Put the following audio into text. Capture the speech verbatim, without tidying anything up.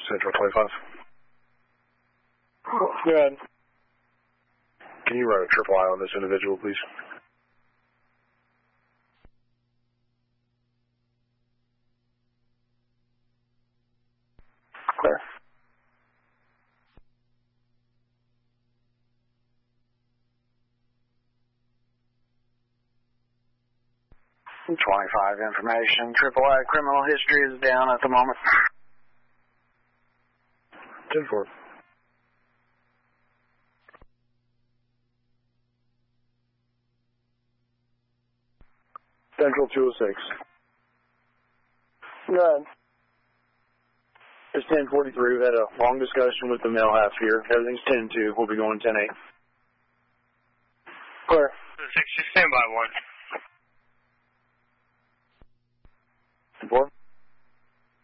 Central twenty-five. Good. Can you run a triple I on this individual, please? Clear. twenty-five information. Triple I criminal history is down at the moment. ten four. Central two oh six. Good. It's ten forty-three. We had a long discussion with the male half here. Everything's ten two. We'll be going ten eight. Clear. sixty, stand by one. ten four.